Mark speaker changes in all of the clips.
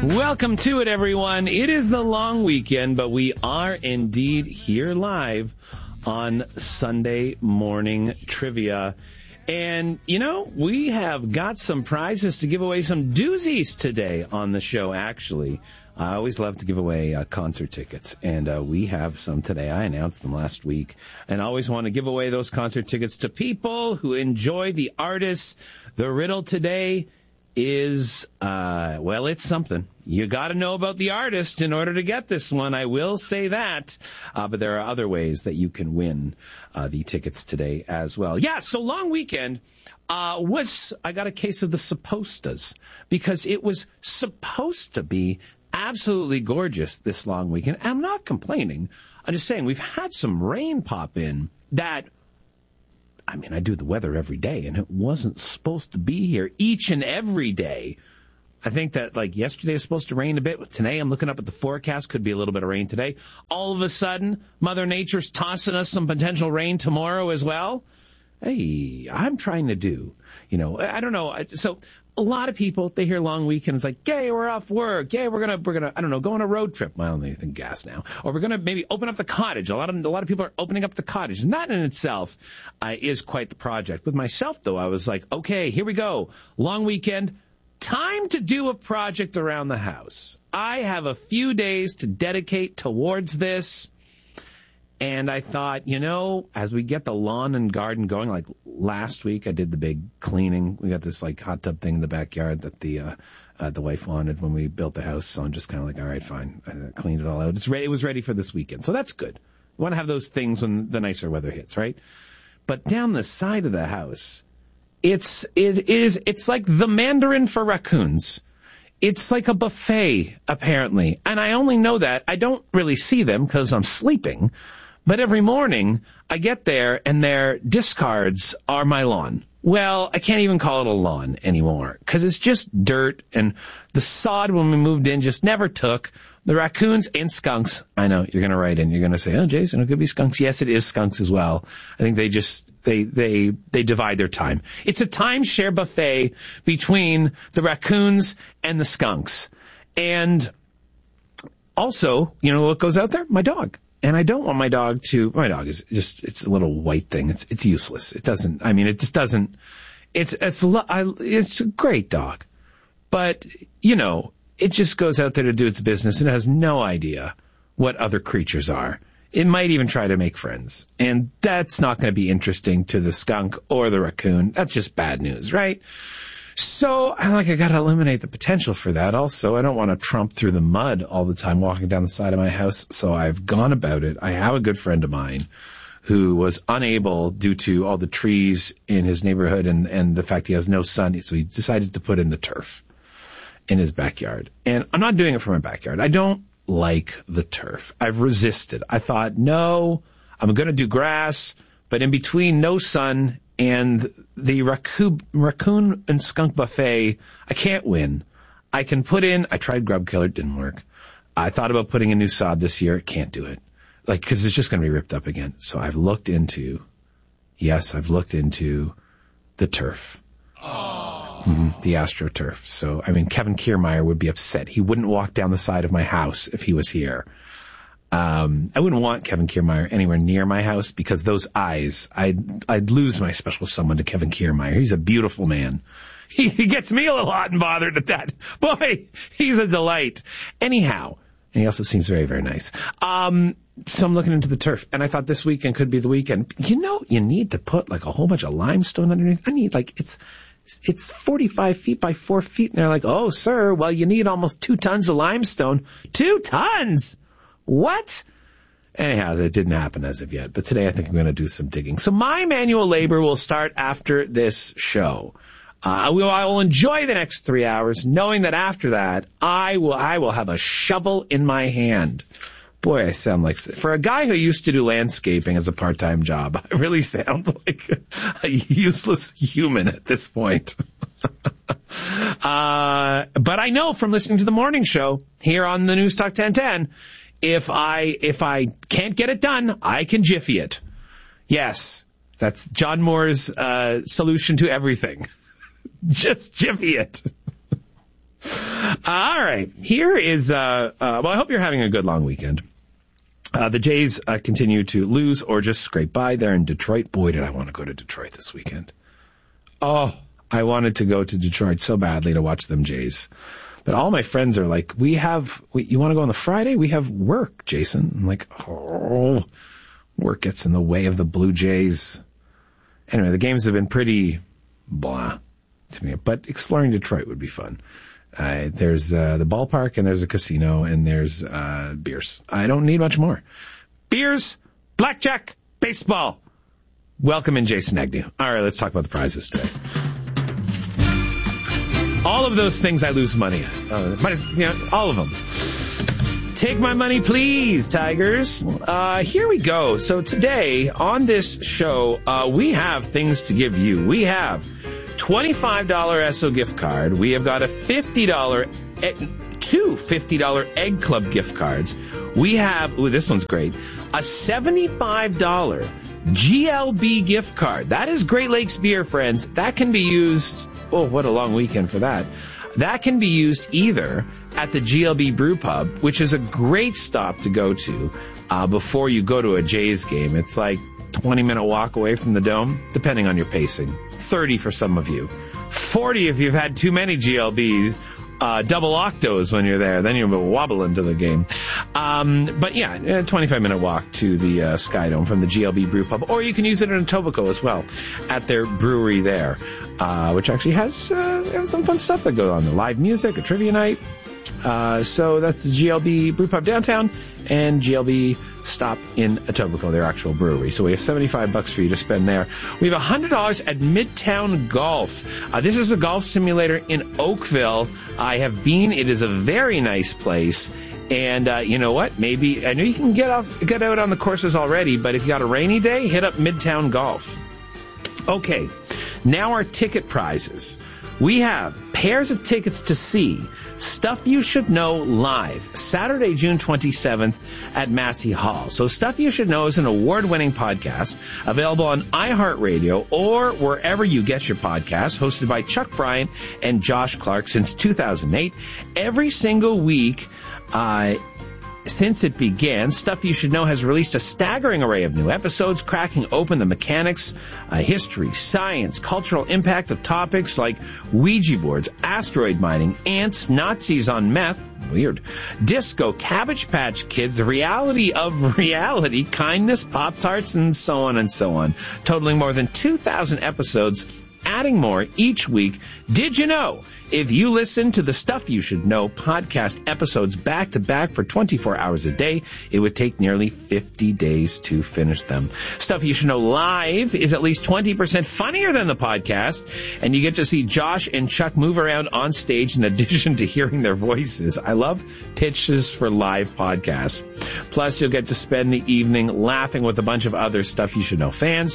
Speaker 1: Welcome to it, everyone. It is the long weekend, but we are indeed here live on Sunday morning trivia. And, you know, we have got some prizes to give away, some doozies today on the show, actually. I always love to give away concert tickets, and we have some today. I announced them last week, and I always want to give away those concert tickets to people who enjoy the artists. The riddle today is, well, it's something. You got to know about the artist in order to get this one. I will say that. But there are other ways that you can win the tickets today as well. Yeah, so long weekend I got a case of the suppostas because it was supposed to be absolutely gorgeous this long weekend. I'm not complaining. I'm just saying we've had some rain pop in that, I mean, I do the weather every day, and it wasn't supposed to be here each and every day. I think that, like, yesterday was supposed to rain a bit. Today, I'm looking up at the forecast. Could be a little bit of rain today. All of a sudden, Mother Nature's tossing us some potential rain tomorrow as well. Hey, I'm trying to do, you know, I don't know. So a lot of people, they hear long weekends like, yay, we're off work. Yay, we're gonna, I don't know, go on a road trip. Well, I don't think gas now. Or we're gonna maybe open up the cottage. A lot of people are opening up the cottage. And that in itself is quite the project. With myself, though, I was like, okay, here we go. Long weekend. Time to do a project around the house. I have a few days to dedicate towards this. And I thought, you know, as we get the lawn and garden going, like last week I did the big cleaning. We got this like hot tub thing in the backyard that the wife wanted when we built the house. So I'm just kind of like, all right, fine. I cleaned it all out. It was ready for this weekend. So that's good. We want to have those things when the nicer weather hits, right? But down the side of the house, it's like the Mandarin for raccoons. It's like a buffet, apparently. And I only know that. I don't really see them because I'm sleeping. But every morning, I get there, and their discards are my lawn. Well, I can't even call it a lawn anymore, because it's just dirt, and the sod when we moved in just never took. The raccoons and skunks, I know, you're going to write in, you're going to say, oh, Jason, it could be skunks. Yes, it is skunks as well. I think they divide their time. It's a timeshare buffet between the raccoons and the skunks. And also, you know what goes out there? My dog. And I don't want my dog is just, it's a little white thing. It's useless. It doesn't, I mean, it just doesn't, it's a great dog. But, you know, it just goes out there to do its business and has no idea what other creatures are. It might even try to make friends. And that's not going to be interesting to the skunk or the raccoon. That's just bad news, right? So I got to eliminate the potential for that. Also, I don't want to trump through the mud all the time walking down the side of my house. So I've gone about it. I have a good friend of mine who was unable due to all the trees in his neighborhood and the fact he has no sun. So he decided to put in the turf in his backyard. And I'm not doing it for my backyard. I don't like the turf. I've resisted. I thought, no, I'm going to do grass, but in between no sun and the raccoon and skunk buffet, I can't win. I tried Grub Killer, it didn't work. I thought about putting in new sod this year, can't do it. Because it's just going to be ripped up again. So I've looked into the turf. The AstroTurf. So, I mean, Kevin Kiermaier would be upset. He wouldn't walk down the side of my house if he was here. I wouldn't want Kevin Kiermaier anywhere near my house because those eyes, I'd lose my special someone to Kevin Kiermaier. He's a beautiful man. He gets me a little hot and bothered at that. Boy, he's a delight. Anyhow, and he also seems very, very nice. So I'm looking into the turf, and I thought this weekend could be the weekend. You know, you need to put like a whole bunch of limestone underneath. I need it's 45 feet by 4 feet. And they're like, oh, sir, well, you need almost 2 tons of limestone. 2 tons? What? Anyhow, it didn't happen as of yet. But today I think I'm going to do some digging. So my manual labor will start after this show. I will enjoy the next 3 hours, knowing that after that, I will have a shovel in my hand. Boy, I sound like, for a guy who used to do landscaping as a part-time job, I really sound like a useless human at this point. But I know from listening to the morning show here on the News Talk 1010, if I can't get it done, I can jiffy it. Yes, that's John Moore's solution to everything. Just jiffy it. All right. right. Here is, well, I hope you're having a good long weekend. The Jays continue to lose or just scrape by there in Detroit. Boy, did I want to go to Detroit this weekend. Oh, I wanted to go to Detroit so badly to watch them Jays. But all my friends are like, you want to go on the Friday? We have work, Jason. I'm like, oh, work gets in the way of the Blue Jays. Anyway, the games have been pretty blah to me, but exploring Detroit would be fun. There's the ballpark, and there's a casino, and there's beers. I don't need much more. Beers, blackjack, baseball. Welcome in, Jason Agnew. All right, let's talk about the prizes today. All of those things I lose money at. All of them. Take my money, please, Tigers. Here we go. So today, on this show, we have things to give you. We have $25 Esso gift card. We have got a two $50 Egg Club gift cards. We have, this one's great, a $75 GLB gift card. That is Great Lakes beer, friends. That can be used, oh, what a long weekend for that. That can be used either at the GLB Brew Pub, which is a great stop to go to before you go to a Jays game. It's like 20-minute walk away from the Dome, depending on your pacing. 30 for some of you. 40 if you've had too many GLB double octos when you're there. Then you're wobbling to the game. But yeah, a 25-minute walk to the Sky Dome from the GLB Brew Pub. Or you can use it in Etobicoke as well at their brewery there, which actually has some fun stuff that goes on. The live music, a trivia night. So that's the GLB Brew Pub downtown and GLB stop in Etobicoke, their actual brewery. So we have $75 for you to spend there. We have $100 at Midtown Golf. This is a golf simulator in Oakville. I have been. It is a very nice place. And you know what? Maybe, I know you can get out on the courses already, but if you got a rainy day, hit up Midtown Golf. Okay, now our ticket prizes. We have pairs of tickets to see Stuff You Should Know live, Saturday, June 27th at Massey Hall. So Stuff You Should Know is an award-winning podcast available on iHeartRadio or wherever you get your podcasts, hosted by Chuck Bryant and Josh Clark since 2008. Every single week, since it began, Stuff You Should Know has released a staggering array of new episodes, cracking open the mechanics, history, science, cultural impact of topics like Ouija boards, asteroid mining, ants, Nazis on meth, weird, disco, Cabbage Patch Kids, the reality of reality, kindness, Pop-Tarts, and so on and so on. Totaling more than 2,000 episodes, adding more each week. Did you know? If you listen to the Stuff You Should Know podcast episodes back to back for 24 hours a day, it would take nearly 50 days to finish them. Stuff You Should Know live is at least 20% funnier than the podcast, and you get to see Josh and Chuck move around on stage in addition to hearing their voices. I love pitches for live podcasts. Plus, you'll get to spend the evening laughing with a bunch of other Stuff You Should Know fans.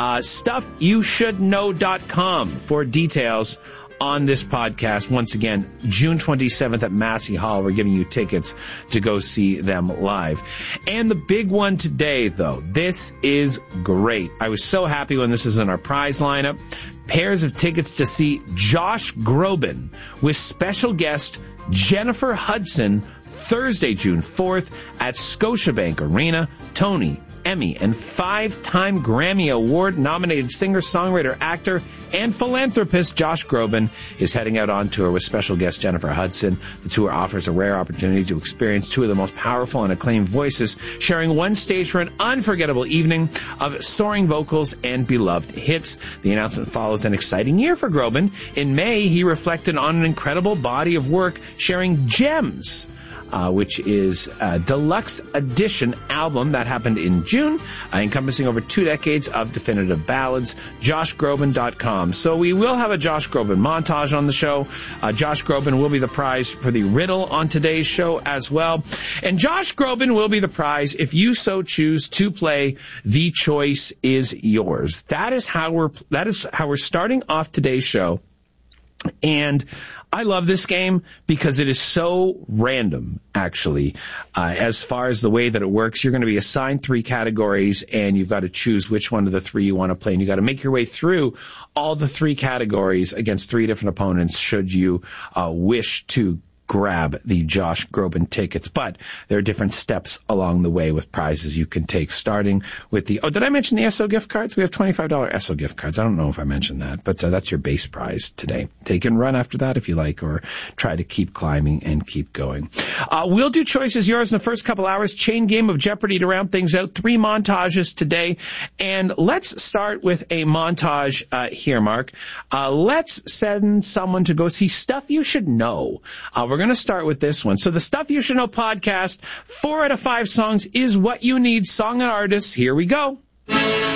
Speaker 1: StuffYouShouldKnow.com for details on this podcast. Once again, June 27th at Massey Hall. We're giving you tickets to go see them live. And the big one today, though, this is great. I was so happy when this was in our prize lineup. Pairs of tickets to see Josh Groban with special guest Jennifer Hudson Thursday, June 4th at Scotiabank Arena. Tony, Emmy, and 5-time Grammy Award-nominated singer, songwriter, actor, and philanthropist Josh Groban is heading out on tour with special guest Jennifer Hudson. The tour offers a rare opportunity to experience two of the most powerful and acclaimed voices, sharing one stage for an unforgettable evening of soaring vocals and beloved hits. The announcement follows an exciting year for Groban. In May, he reflected on an incredible body of work, sharing Gems, which is a deluxe edition album that happened in June, encompassing over 2 decades of definitive ballads. JoshGroban.com. So we will have a Josh Groban montage on the show. Josh Groban will be the prize for the riddle on today's show as well. And Josh Groban will be the prize if you so choose to play The Choice Is Yours. That is how we're starting off today's show. And I love this game because it is so random, actually. As far as the way that it works, you're going to be assigned 3 categories, and you've got to choose which one of the 3 you want to play. And you've got to make your way through all the 3 categories against 3 different opponents should you wish to grab the Josh Groban tickets. But there are different steps along the way with prizes you can take, starting with the... Oh, did I mention the Esso gift cards? We have $25 Esso gift cards. I don't know if I mentioned that, but that's your base prize today. Take and run after that if you like, or try to keep climbing and keep going. We'll do Choices Yours in the first couple hours. Chain game of Jeopardy to round things out. 3 montages today. And let's start with a montage here, Mark. Let's send someone to go see Stuff You Should Know. We're going to start with this one. So the Stuff You Should Know podcast, 4 out of 5 songs is what you need. Song and artists. Here we go.